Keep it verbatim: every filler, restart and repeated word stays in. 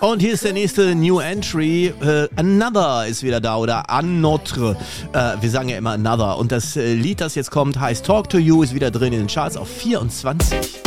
Und hier ist der nächste New Entry. Äh, Another ist wieder da oder Un Notre. Äh, wir sagen ja immer Another. Und das äh, Lied, das jetzt kommt, heißt Talk to You, ist wieder drin in den Charts auf vierundzwanzig.